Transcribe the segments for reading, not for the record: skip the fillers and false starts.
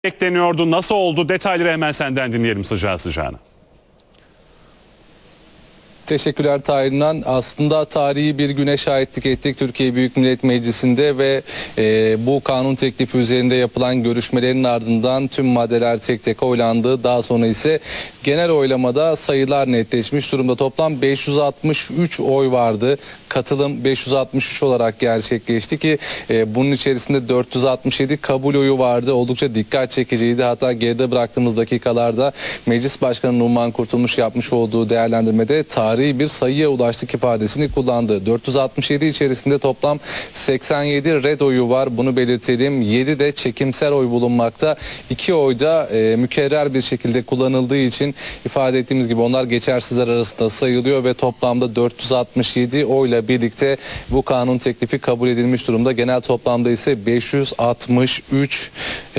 Bekleniyordu. Nasıl oldu? Detayları hemen senden dinleyelim sıcağı sıcağına. Teşekkürler Tahir İnan. Aslında tarihi bir güne şahitlik ettik Türkiye Büyük Millet Meclisi'nde ve bu kanun teklifi üzerinde yapılan görüşmelerin ardından tüm maddeler tek tek oylandı. Daha sonra ise genel oylamada sayılar netleşmiş durumda. Toplam 563 oy vardı. Katılım 563 olarak gerçekleşti ki bunun içerisinde 467 kabul oyu vardı. Oldukça dikkat çekiciydi. Hatta geride bıraktığımız dakikalarda Meclis Başkanı Numan Kurtulmuş yapmış olduğu değerlendirmede tarihi bir sayıya ulaştık ifadesini kullandı. 467 içerisinde toplam 87 red oyu var. Bunu belirtelim. 7 de çekimser oy bulunmakta. 2 oy da mükerrer bir şekilde kullanıldığı için ifade ettiğimiz gibi onlar geçersizler arasında sayılıyor ve toplamda 467 oyla birlikte bu kanun teklifi kabul edilmiş durumda. Genel toplamda ise 563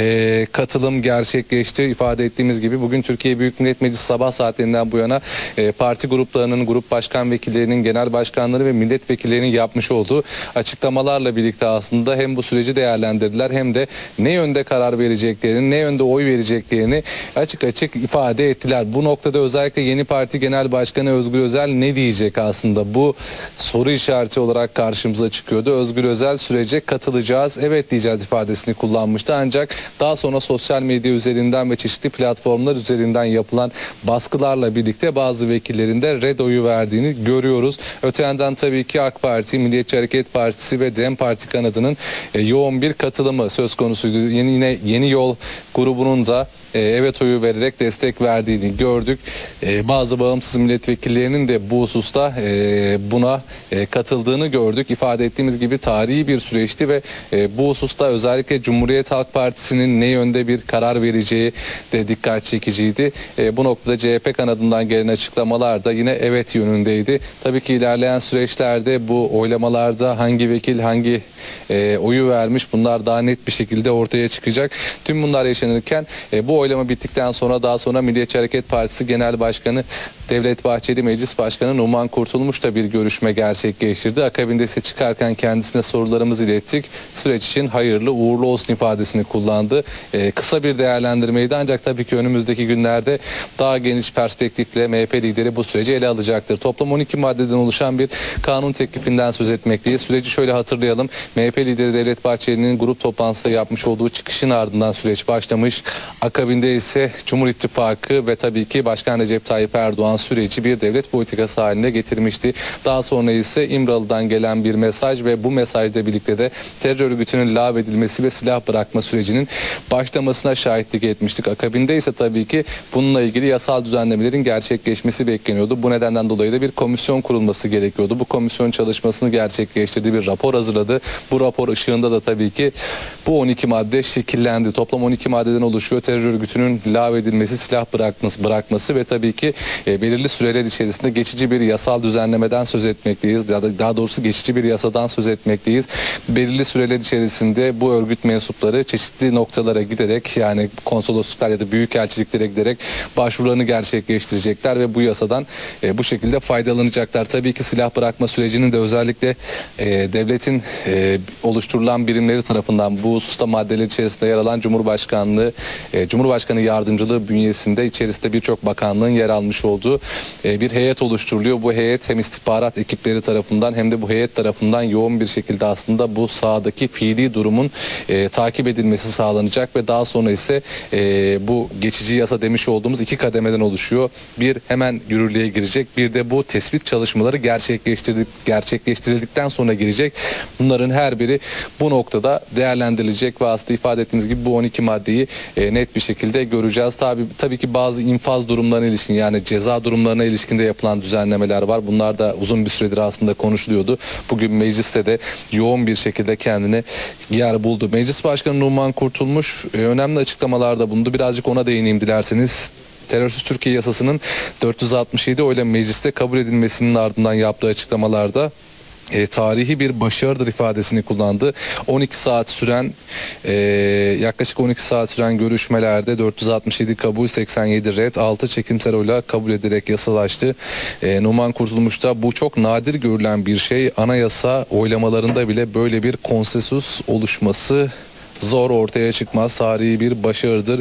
katılım gerçekleşti. İfade ettiğimiz gibi bugün Türkiye Büyük Millet Meclisi sabah saatlerinden bu yana parti gruplarının, grup başkan vekillerinin, genel başkanları ve milletvekillerinin yapmış olduğu açıklamalarla birlikte aslında hem bu süreci değerlendirdiler hem de ne yönde karar vereceklerini, ne yönde oy vereceklerini açık açık ifade ettiler. Bu noktada özellikle yeni parti genel başkanı Özgür Özel ne diyecek aslında? Bu soru işareti olarak karşımıza çıkıyordu. Özgür Özel sürece katılacağız, evet diyeceğiz ifadesini kullanmıştı. Ancak daha sonra sosyal medya üzerinden ve çeşitli platformlar üzerinden yapılan baskılarla birlikte bazı vekillerin de red oyu verdiğini görüyoruz. Öte yandan tabii ki AK Parti, Milliyetçi Hareket Partisi ve DEM Parti kanadının yoğun bir katılımı söz konusuydu. Yine Yeni Yol grubunun da evet oyu vererek destek verdiğini gördük. Bazı bağımsız milletvekillerinin de bu hususta buna katıldığını gördük. İfade ettiğimiz gibi tarihi bir süreçti ve bu hususta özellikle Cumhuriyet Halk Partisi'nin ne yönde bir karar vereceği de dikkat çekiciydi. Bu noktada CHP kanadından gelen açıklamalar da yine evet yönündeydi. Tabii ki ilerleyen süreçlerde bu oylamalarda hangi vekil hangi oyu vermiş bunlar daha net bir şekilde ortaya çıkacak. Tüm bunlar yaşanırken bu oylama bittikten sonra daha sonra Milliyetçi Hareket Partisi Genel Başkanı Devlet Bahçeli, Meclis Başkanı Numan Kurtulmuş da bir görüşme gerçekleştirdi. Akabinde ise çıkarken kendisine sorularımızı ilettik. Süreç için hayırlı uğurlu olsun ifadesini kullandı. Kısa bir değerlendirmeydi ancak tabii ki önümüzdeki günlerde daha geniş perspektifle MHP lideri bu süreci ele alacaktır. Toplam 12 maddeden oluşan bir kanun teklifinden söz etmekteyiz. Süreci şöyle hatırlayalım. MHP lideri Devlet Bahçeli'nin grup toplantısında yapmış olduğu çıkışın ardından süreç başlamış. Akabinde ise Cumhur İttifakı ve tabii ki Başkan Recep Tayyip Erdoğan süreci bir devlet politikası haline getirmişti. Daha sonra ise İmralı'dan gelen bir mesaj ve bu mesajla birlikte de terör örgütünün lağvedilmesi ve silah bırakma sürecinin başlamasına şahitlik etmiştik. Akabinde ise tabii ki bununla ilgili yasal düzenlemelerin gerçekleşmesi bekleniyordu. Bu nedenden dolayı da bir komisyon kurulması gerekiyordu. Bu komisyon çalışmasını gerçekleştirdi, bir rapor hazırladı. Bu rapor ışığında da tabii ki bu 12 madde şekillendi. Toplam 12 maddeden oluşuyor. Terör örgütünün lağvedilmesi, silah bırakması ve tabii ki belirli süreler içerisinde geçici bir yasal düzenlemeden söz etmekteyiz. Daha doğrusu geçici bir yasadan söz etmekteyiz. Belirli süreler içerisinde bu örgüt mensupları çeşitli noktalara giderek yani konsolosluklar ya da büyükelçiliklere giderek başvurularını gerçekleştirecekler ve bu yasadan bu şekilde faydalanacaklar. Tabii ki silah bırakma sürecinin de özellikle devletin oluşturulan birimleri tarafından bu hususta maddeler içerisinde yer alan Cumhurbaşkanı Yardımcılığı bünyesinde içerisinde birçok bakanlığın yer almış olduğu bir heyet oluşturuluyor. Bu heyet hem istihbarat ekipleri tarafından hem de bu heyet tarafından yoğun bir şekilde aslında bu sahadaki fiili durumun takip edilmesi sağlanacak ve daha sonra ise bu geçici yasa demiş olduğumuz 2 kademeden oluşuyor. Bir hemen yürürlüğe girecek, bir de bu tespit çalışmaları gerçekleştirildikten sonra girecek. Bunların her biri bu noktada değerlendirilecek ve aslında ifade ettiğimiz gibi bu 12 maddeyi net bir şekilde göreceğiz. Tabii ki bazı infaz durumlarına ilişkin yani ceza durumlarına ilişkinde yapılan düzenlemeler var. Bunlar da uzun bir süredir aslında konuşuluyordu. Bugün mecliste de yoğun bir şekilde kendine yer buldu. Meclis Başkanı Numan Kurtulmuş önemli açıklamalarda bulundu. Birazcık ona değineyim dilerseniz. Terörsüz Türkiye yasasının 467 oyla mecliste kabul edilmesinin ardından yaptığı açıklamalarda tarihi bir başarıdır ifadesini kullandı. 12 saat süren yaklaşık 12 saat süren görüşmelerde 467 kabul, 87 red, 6 çekimser oyla kabul ederek yasalaştı. Numan Kurtulmuş'ta bu çok nadir görülen bir şey. Anayasa oylamalarında bile böyle bir konsensus oluşması zor, ortaya çıkmaz, tarihi bir başarıdır.